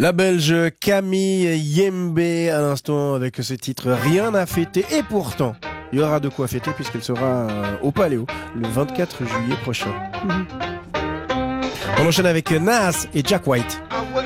La Belge Camille Yembe à l'instant avec ce titre Rien à fêter, et pourtant il y aura de quoi fêter puisqu'elle sera au Paléo le 24 juillet prochain. On enchaîne avec Nas et Jack White.